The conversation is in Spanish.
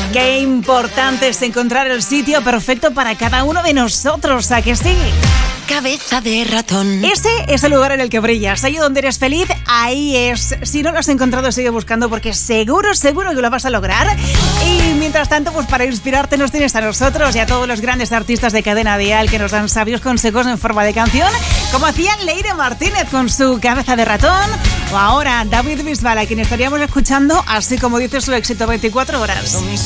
Qué importante es encontrar el sitio perfecto para cada uno de nosotros, ¿a que sí? Cabeza de ratón. Ese es el lugar en el que brillas. Ahí donde eres feliz, ahí es. Si no lo has encontrado, sigue buscando porque seguro que lo vas a lograr. Y mientras tanto, pues para inspirarte nos tienes a nosotros y a todos los grandes artistas de Cadena Dial que nos dan sabios consejos en forma de canción, como hacía Leire Martínez con su Cabeza de ratón, o ahora David Bisbal, a quien estaríamos escuchando, así como dice su éxito 24 horas. Mis